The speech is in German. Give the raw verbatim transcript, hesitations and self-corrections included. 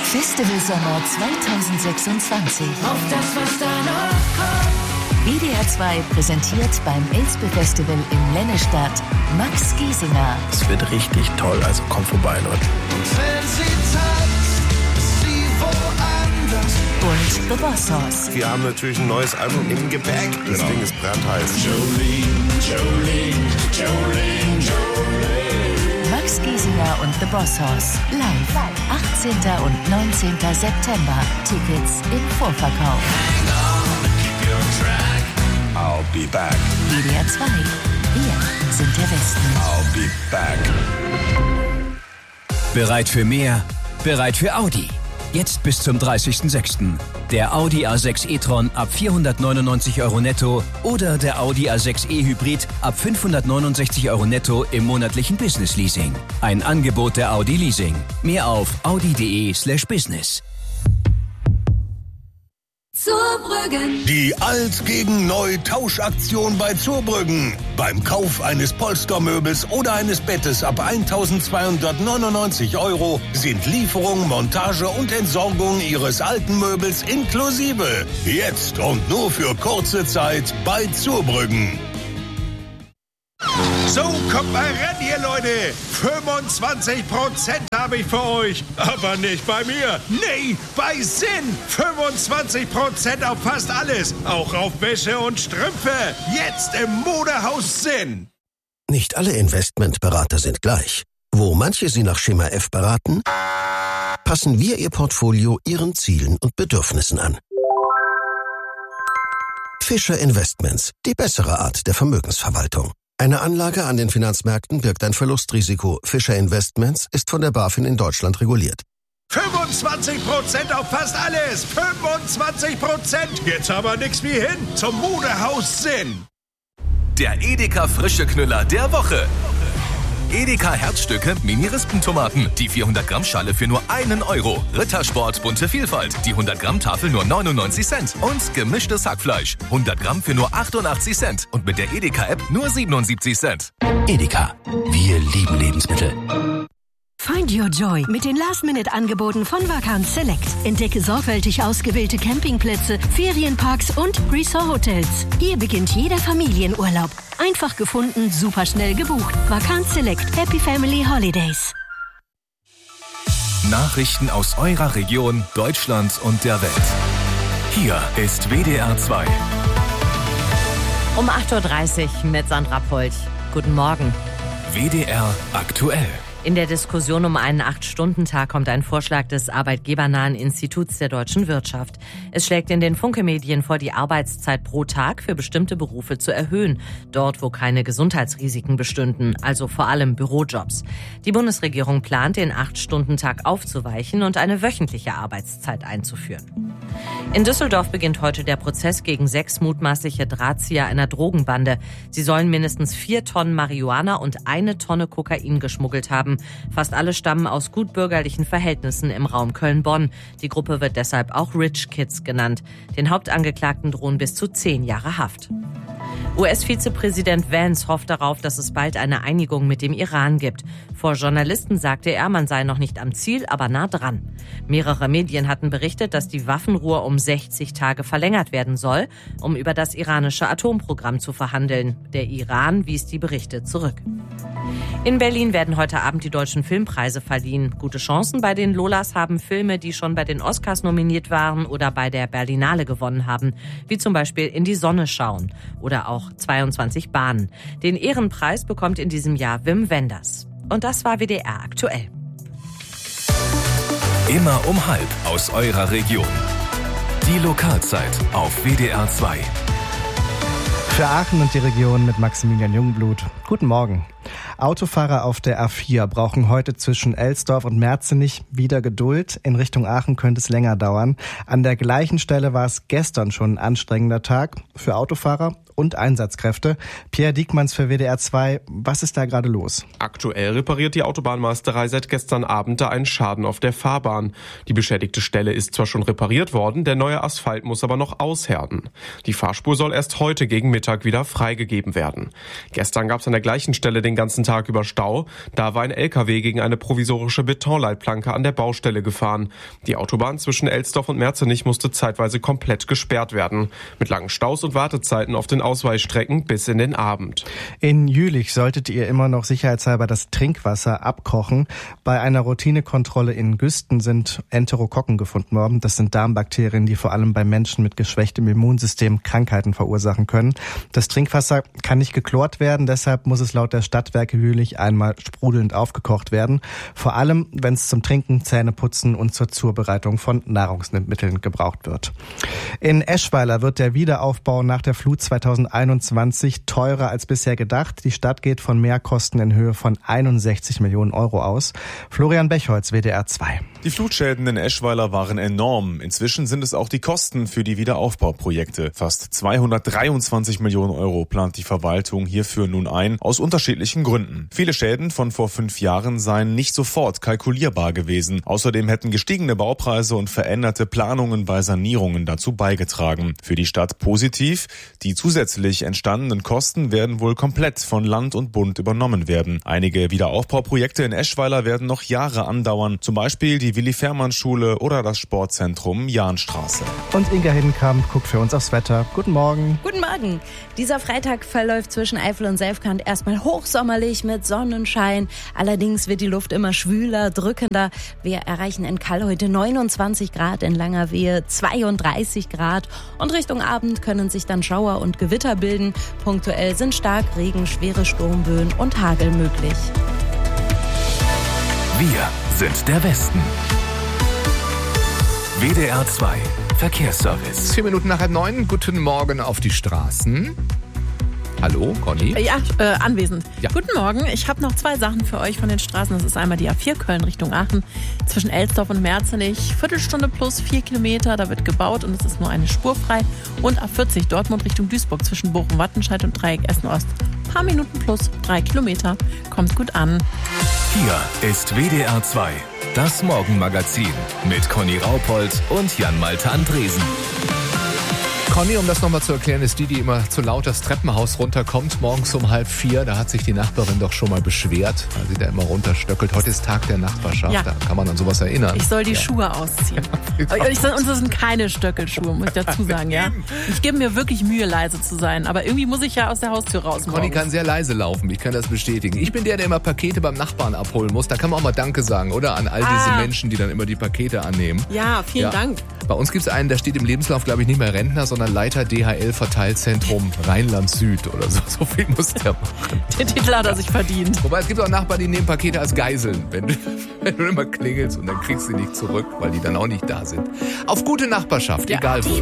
Festival Sommer zwanzig sechsundzwanzig. Auf das, was da noch kommt. W D R zwei präsentiert beim Elspe Festival in Lennestadt Max Giesinger. Es wird richtig toll, also kommt vorbei, Leute. Und wenn sie tanzt, sie woanders. Und The Boss Hoss. Wir haben natürlich ein neues Album im Gepäck. Das Genau. Ding ist brandheiß. Jolene, Jolene, Jolene, Jolene. Max Giesinger und The Boss Hoss. Live. achtzehnten und neunzehnten September. Tickets im Vorverkauf. Hang on, keep your track. I'll be back. W D R zwei. Wir sind der Westen. I'll be back. Bereit für mehr? Bereit für Audi. Jetzt bis zum dreißigsten sechsten Der Audi A sechs e-tron ab vierhundertneunundneunzig Euro netto oder der Audi A sechs e-Hybrid ab fünfhundertneunundsechzig Euro netto im monatlichen Business-Leasing. Ein Angebot der Audi Leasing. Mehr auf audi.de slash business. Zurbrüggen. Die Alt gegen Neu Tauschaktion bei Zurbrüggen. Beim Kauf eines Polstermöbels oder eines Bettes ab eintausendzweihundertneunundneunzig Euro sind Lieferung, Montage und Entsorgung Ihres alten Möbels inklusive. Jetzt und nur für kurze Zeit bei Zurbrüggen. So, kommt mal ran hier, Leute. fünfundzwanzig Prozent habe ich für euch. Aber nicht bei mir. Nee, bei Sinn. fünfundzwanzig Prozent auf fast alles. Auch auf Wäsche und Strümpfe. Jetzt im Modehaus Sinn. Nicht alle Investmentberater sind gleich. Wo manche Sie nach Schema F beraten, passen wir Ihr Portfolio Ihren Zielen und Bedürfnissen an. Fischer Investments, die bessere Art der Vermögensverwaltung. Eine Anlage an den Finanzmärkten birgt ein Verlustrisiko. Fischer Investments ist von der BaFin in Deutschland reguliert. fünfundzwanzig Prozent auf fast alles. fünfundzwanzig Prozent. Jetzt aber nix wie hin zum Modehaus Sinn. Der Edeka frische Knüller der Woche. Edeka Herzstücke Mini-Rispentomaten. Die vierhundert Gramm Schale für nur einen Euro. Rittersport bunte Vielfalt. Die hundert Gramm Tafel nur neunundneunzig Cent. Und gemischtes Hackfleisch. hundert Gramm für nur achtundachtzig Cent. Und mit der Edeka-App nur siebenundsiebzig Cent. Edeka. Wir lieben Lebensmittel. Find your joy mit den Last-Minute-Angeboten von Vacanz Select. Entdecke sorgfältig ausgewählte Campingplätze, Ferienparks und Resort-Hotels. Hier beginnt jeder Familienurlaub. Einfach gefunden, super schnell gebucht. Vacanz Select. Happy Family Holidays. Nachrichten aus eurer Region, Deutschland und der Welt. Hier ist W D R zwei. Um acht Uhr dreißig mit Sandra Polt. Guten Morgen. W D R aktuell. In der Diskussion um einen acht-Stunden-Tag kommt ein Vorschlag des arbeitgebernahen Instituts der deutschen Wirtschaft. Es schlägt in den Funke-Medien vor, die Arbeitszeit pro Tag für bestimmte Berufe zu erhöhen. Dort, wo keine Gesundheitsrisiken bestünden, also vor allem Bürojobs. Die Bundesregierung plant, den acht-Stunden-Tag aufzuweichen und eine wöchentliche Arbeitszeit einzuführen. In Düsseldorf beginnt heute der Prozess gegen sechs mutmaßliche Drahtzieher einer Drogenbande. Sie sollen mindestens vier Tonnen Marihuana und eine Tonne Kokain geschmuggelt haben. Fast alle stammen aus gutbürgerlichen Verhältnissen im Raum Köln-Bonn. Die Gruppe wird deshalb auch Rich Kids genannt. Den Hauptangeklagten drohen bis zu zehn Jahre Haft. U S-Vizepräsident Vance hofft darauf, dass es bald eine Einigung mit dem Iran gibt. Vor Journalisten sagte er, man sei noch nicht am Ziel, aber nah dran. Mehrere Medien hatten berichtet, dass die Waffenruhe um sechzig Tage verlängert werden soll, um über das iranische Atomprogramm zu verhandeln. Der Iran wies die Berichte zurück. In Berlin werden heute Abend die deutschen Filmpreise verliehen. Gute Chancen bei den Lolas haben Filme, die schon bei den Oscars nominiert waren oder bei der Berlinale gewonnen haben, wie zum Beispiel In die Sonne schauen oder auch zweiundzwanzig Bahnen. Den Ehrenpreis bekommt in diesem Jahr Wim Wenders. Und das war W D R aktuell. Immer um halb aus eurer Region. Die Lokalzeit auf W D R zwei. Für Aachen und die Region mit Maximilian Jungblut. Guten Morgen. Autofahrer auf der A vier brauchen heute zwischen Elsdorf und Merzenich wieder Geduld. In Richtung Aachen könnte es länger dauern. An der gleichen Stelle war es gestern schon ein anstrengender Tag für Autofahrer und Einsatzkräfte. Pierre Diekmanns für W D R zwei. Was ist da gerade los? Aktuell repariert die Autobahnmeisterei seit gestern Abend da einen Schaden auf der Fahrbahn. Die beschädigte Stelle ist zwar schon repariert worden, der neue Asphalt muss aber noch aushärten. Die Fahrspur soll erst heute gegen Mittag wieder freigegeben werden. Gestern gab es an der gleichen Stelle den ganzen Tag über Stau. Da war ein L K W gegen eine provisorische Betonleitplanke an der Baustelle gefahren. Die Autobahn zwischen Elsdorf und Merzenich musste zeitweise komplett gesperrt werden. Mit langen Staus und Wartezeiten auf den Ausweichstrecken bis in den Abend. In Jülich solltet ihr immer noch sicherheitshalber das Trinkwasser abkochen. Bei einer Routinekontrolle in Güsten sind Enterokokken gefunden worden. Das sind Darmbakterien, die vor allem bei Menschen mit geschwächtem Immunsystem Krankheiten verursachen können. Das Trinkwasser kann nicht geklort werden, deshalb muss es laut der Stadtwerke Jülich einmal sprudelnd aufgekocht werden. Vor allem, wenn es zum Trinken, Zähneputzen und zur Zubereitung von Nahrungsmitteln gebraucht wird. In Eschweiler wird der Wiederaufbau nach der Flut zweitausendeinundzwanzig teurer als bisher gedacht. Die Stadt geht von Mehrkosten in Höhe von einundsechzig Millionen Euro aus. Florian Bechholz, W D R zwei. Die Flutschäden in Eschweiler waren enorm. Inzwischen sind es auch die Kosten für die Wiederaufbauprojekte. Fast zweihundertdreiundzwanzig Millionen Euro plant die Verwaltung hierfür nun ein, aus unterschiedlichen Gründen. Viele Schäden von vor fünf Jahren seien nicht sofort kalkulierbar gewesen. Außerdem hätten gestiegene Baupreise und veränderte Planungen bei Sanierungen dazu beigetragen. Für die Stadt positiv: Die zusätzlich entstandenen Kosten werden wohl komplett von Land und Bund übernommen werden. Einige Wiederaufbauprojekte in Eschweiler werden noch Jahre andauern, zum Beispiel die Willi-Fährmann-Schule oder das Sportzentrum Jahnstraße. Und Inga Hinkamp guckt für uns aufs Wetter. Guten Morgen. Guten Morgen. Dieser Freitag verläuft zwischen Eifel und Selfkant erstmal hochsommerlich mit Sonnenschein. Allerdings wird die Luft immer schwüler, drückender. Wir erreichen in Kall heute neunundzwanzig Grad, in Langerwehe zweiunddreißig Grad. Und Richtung Abend können sich dann Schauer und Gewitter bilden. Punktuell sind Starkregen, schwere Sturmböen und Hagel möglich. Wir sind der Westen. W D R zwei Verkehrsservice. Vier Minuten nach halb neun. Guten Morgen auf die Straßen. Hallo, Conny? Ja, äh, anwesend. Ja. Guten Morgen. Ich habe noch zwei Sachen für euch von den Straßen. Das ist einmal die A vier Köln Richtung Aachen. Zwischen Elsdorf und Merzenich. Viertelstunde plus vier Kilometer. Da wird gebaut und es ist nur eine Spur frei. Und A vierzig Dortmund Richtung Duisburg zwischen Bochum-Wattenscheid und Dreieck Essen-Ost. Paar Minuten plus drei Kilometer. Kommt gut an. Hier ist W D R zwei. Das Morgenmagazin mit Conny Raupold und Jan-Malte Andresen. Conny, um das nochmal zu erklären, ist die, die immer zu laut das Treppenhaus runterkommt, morgens um halb vier. Da hat sich die Nachbarin doch schon mal beschwert, weil sie da immer runterstöckelt. Heute ist Tag der Nachbarschaft, Ja. da kann man an sowas erinnern. Ich soll die ja. Schuhe ausziehen. Und ich, und das sind keine Stöckelschuhe, muss ich dazu sagen. Ja. Ich gebe mir wirklich Mühe, leise zu sein. Aber irgendwie muss ich ja aus der Haustür raus. Conny morgens. kann sehr leise laufen, ich kann das bestätigen. Ich bin der, der immer Pakete beim Nachbarn abholen muss. Da kann man auch mal Danke sagen, oder? An all diese Ah. Menschen, die dann immer die Pakete annehmen. Ja, vielen Ja. Dank. Bei uns gibt es einen, der steht im Lebenslauf, glaube ich, nicht mehr Rentner, sondern Leiter D H L-Verteilzentrum Rheinland-Süd oder so. So viel muss der machen. Den Titel hat er sich verdient. Wobei es gibt auch Nachbarn, die nehmen Pakete als Geiseln, wenn du, wenn du immer klingelst und dann kriegst du sie nicht zurück, weil die dann auch nicht da sind. Auf gute Nachbarschaft, Ja. egal wo.